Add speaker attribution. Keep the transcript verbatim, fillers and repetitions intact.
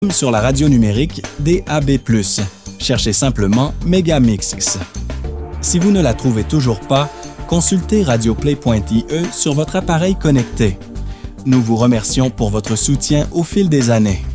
Speaker 1: sur la radio numérique D A B plus. Cherchez simplement Megamix. Si vous ne la trouvez toujours pas, consultez radioplay point I E sur votre appareil connecté. Nous vous remercions pour votre soutien au fil des années.